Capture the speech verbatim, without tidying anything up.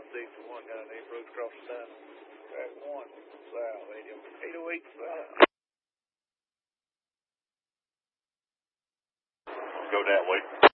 six one, got an eight road across the side. Track one, south, eight oh eight south. Go that way.